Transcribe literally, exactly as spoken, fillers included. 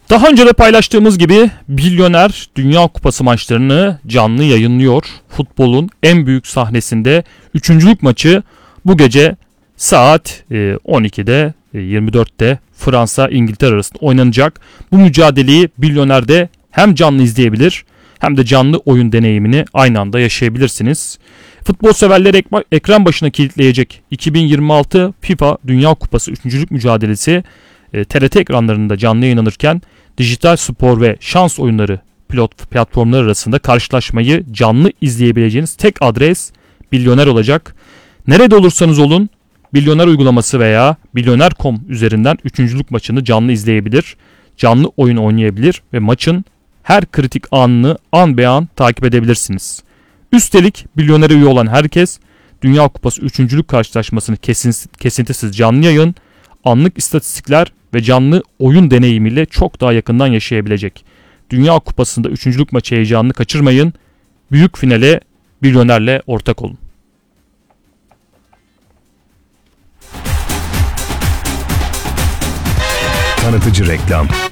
Daha önce de paylaştığımız gibi Milyoner Dünya Kupası maçlarını canlı yayınlıyor. Futbolun en büyük sahnesinde üçüncülük maçı bu gece saat on ikide yirmi dörtte Fransa İngiltere arasında oynanacak. Bu mücadeleyi Milyoner'de hem canlı izleyebilir hem de canlı oyun deneyimini aynı anda yaşayabilirsiniz. Futbol severleri ekran başına kilitleyecek iki bin yirmi altı FIFA Dünya Kupası üçüncülük mücadelesi T R T ekranlarında canlı yayınlanırken dijital spor ve şans oyunları pilot platformları arasında karşılaşmayı canlı izleyebileceğiniz tek adres Milyoner olacak. Nerede olursanız olun Milyoner uygulaması veya milyoner nokta com üzerinden üçüncülük maçını canlı izleyebilir, canlı oyun oynayabilir ve maçın her kritik anını an be an takip edebilirsiniz. Üstelik Milyoner'e üye olan herkes Dünya Kupası üçüncülük karşılaşmasını kesintisiz canlı yayın, anlık istatistikler ve canlı oyun deneyimiyle çok daha yakından yaşayabilecek. Dünya Kupası'nda üçüncülük maçı heyecanını kaçırmayın. Büyük finale Milyoner'le ortak olun. Tanıtıcı reklam.